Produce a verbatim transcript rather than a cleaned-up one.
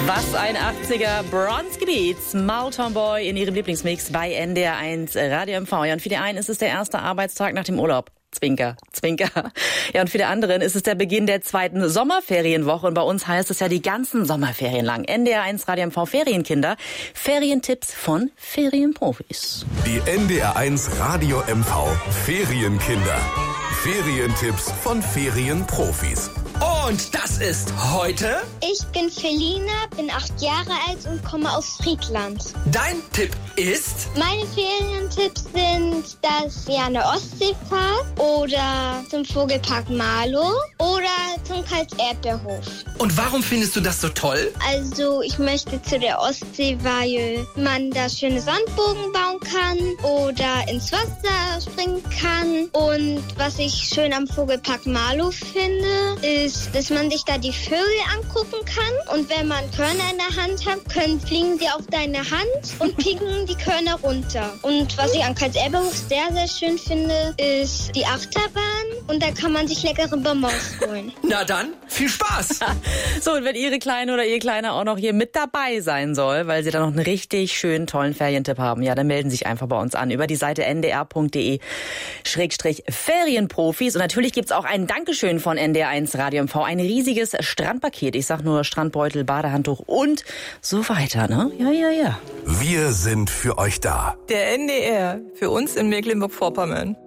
Was ein achtziger Bronski Beats, Mountain Boy in ihrem Lieblingsmix bei N D R eins Radio M V. Ja, und für die einen ist es der erste Arbeitstag nach dem Urlaub. Zwinker, Zwinker. Ja, und für die anderen ist es der Beginn der zweiten Sommerferienwoche. Und bei uns heißt es ja die ganzen Sommerferien lang. N D R eins Radio M V Ferienkinder. Ferientipps von Ferienprofis. Die N D R eins Radio M V Ferienkinder. Ferientipps von Ferienprofis. Und das ist heute... Ich bin Felina, bin acht Jahre alt und komme aus Friedland. Dein Tipp ist... Meine Ferientipps sind, dass ihr an der Ostsee fahrt oder zum Vogelpark Marlow oder zum Karls-Erdbeerhof. Und warum findest du das so toll? Also ich möchte zu der Ostsee, weil man da schöne Sandburgen bauen kann oder ins Wasser springen kann. Und was ich schön am Vogelpark Marlow finde, ist, dass man sich da die Vögel angucken kann. Und wenn man Körner in der Hand hat, können, fliegen sie auf deine Hand und picken die Körner runter. Und was ich an Karls-Erdbeerhof sehr, sehr schön finde, ist die Achterbahn. Und da kann man sich leckere Bonbons holen. Na dann, viel Spaß! So, und wenn Ihre Kleine oder Ihr Kleiner auch noch hier mit dabei sein soll, weil Sie da noch einen richtig schönen, tollen Ferientipp haben, ja, dann melden Sie sich einfach bei uns an über die Seite n d r punkt d e Schrägstrich Ferienprofis. Und natürlich gibt's auch ein Dankeschön von N D R eins Radio M V. Ein riesiges Strandpaket. Ich sag nur Strandbeutel, Badehandtuch und so weiter, ne? Ja, ja, ja. Wir sind für euch da. Der N D R, für uns in Mecklenburg-Vorpommern.